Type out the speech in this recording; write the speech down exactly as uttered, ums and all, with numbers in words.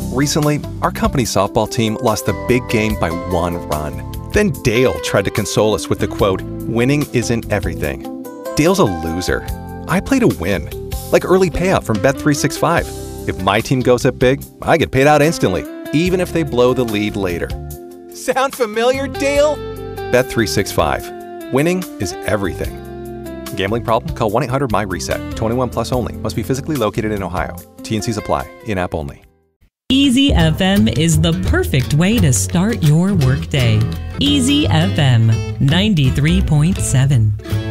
Recently, our company's softball team lost the big game by one run. Then Dale tried to console us with the quote, "Winning isn't everything." Dale's a loser. I play to win. Like early payout from Bet three sixty-five. If my team goes up big, I get paid out instantly, even if they blow the lead later. Sound familiar, Dale? Bet three sixty-five. Winning is everything. Gambling problem? Call one eight hundred M Y reset. twenty-one plus only. Must be physically located in Ohio. T N Cs apply. In-app only. Easy F M is the perfect way to start your workday. Easy F M ninety-three point seven.